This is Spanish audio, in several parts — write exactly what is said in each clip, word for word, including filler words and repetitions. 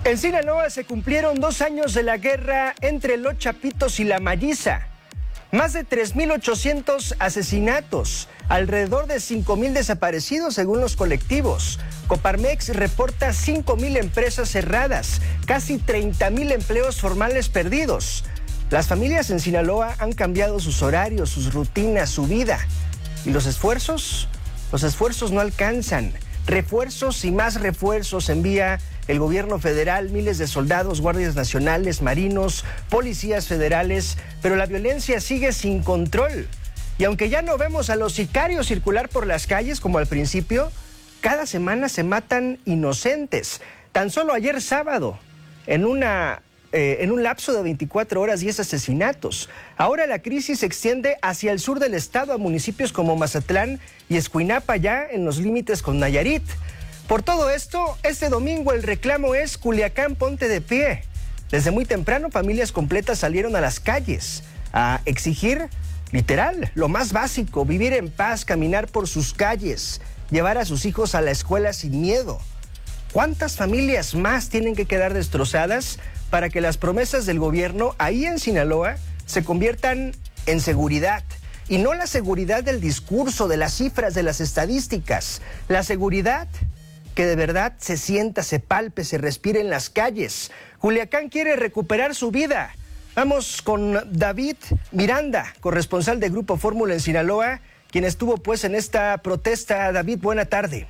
En Sinaloa se cumplieron dos años de la guerra entre los Chapitos y la Malliza. Más de tres mil ochocientos asesinatos, alrededor de cinco mil desaparecidos según los colectivos. Coparmex reporta cinco mil empresas cerradas, casi treinta mil empleos formales perdidos. Las familias en Sinaloa han cambiado sus horarios, sus rutinas, su vida. ¿Y los esfuerzos? Los esfuerzos no alcanzan. Refuerzos y más refuerzos envía el gobierno federal, miles de soldados, guardias nacionales, marinos, policías federales, pero la violencia sigue sin control. Y aunque ya no vemos a los sicarios circular por las calles como al principio, cada semana se matan inocentes. Tan solo ayer sábado, en una... Eh, en un lapso de veinticuatro horas, diez asesinatos. Ahora la crisis se extiende hacia el sur del estado, a municipios como Mazatlán y Escuinapa, ya en los límites con Nayarit. Por todo esto, este domingo el reclamo es Culiacán, ponte de pie. Desde muy temprano, familias completas salieron a las calles a exigir, literal, lo más básico: vivir en paz, caminar por sus calles, llevar a sus hijos a la escuela sin miedo. ¿Cuántas familias más tienen que quedar destrozadas para que las promesas del gobierno ahí en Sinaloa se conviertan en seguridad? Y no la seguridad del discurso, de las cifras, de las estadísticas. La seguridad que de verdad se sienta, se palpe, se respire en las calles. Culiacán quiere recuperar su vida. Vamos con David Miranda, corresponsal de Grupo Fórmula en Sinaloa, quien estuvo pues en esta protesta. David, buena tarde.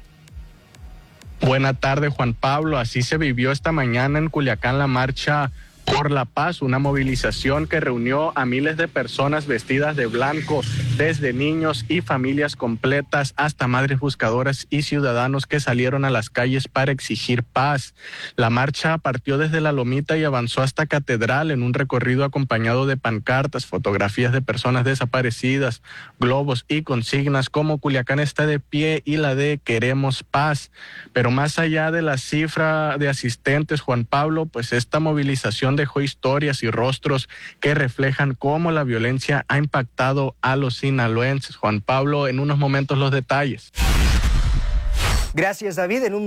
Buena tarde, Juan Pablo. Así se vivió esta mañana en Culiacán la marcha por la paz, una movilización que reunió a miles de personas vestidas de blanco, desde niños y familias completas hasta madres buscadoras y ciudadanos que salieron a las calles para exigir paz. La marcha partió desde La Lomita y avanzó hasta Catedral en un recorrido acompañado de pancartas, fotografías de personas desaparecidas, globos y consignas como Culiacán está de pie y la de queremos paz. Pero más allá de la cifra de asistentes, Juan Pablo, pues esta movilización dejó historias y rostros que reflejan cómo la violencia ha impactado a los sinaloenses. Juan Pablo, en unos momentos los detalles. Gracias, David. En un